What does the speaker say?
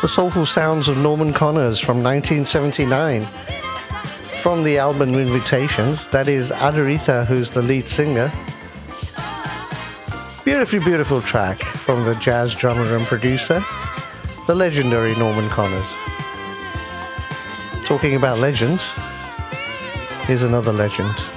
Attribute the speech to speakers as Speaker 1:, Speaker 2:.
Speaker 1: The soulful sounds of Norman Connors from 1979. From the album Invitations, that is Adharitha, who's the lead singer. Beautifully beautiful track from the jazz drummer and producer, the legendary Norman Connors. Talking about legends, here's another legend.